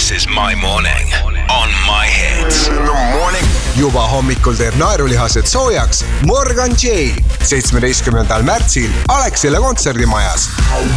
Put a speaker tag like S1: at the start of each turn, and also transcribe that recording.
S1: This is my morning on my hits.
S2: Juba hommikul teeb naerulihased soojaks Morgan J 17. märtsil Alexile kontserdimajas.